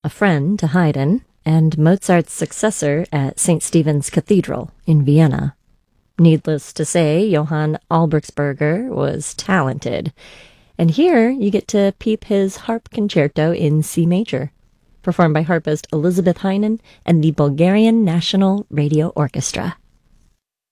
a friend to Haydn and Mozart's successor at St. Stephen's Cathedral in Vienna. Needless to say, Johann Albrechtsberger was talented. And here you get to peep his harp concerto in C major, performed by harpist Elizabeth Heinen and the Bulgarian National Radio Orchestra.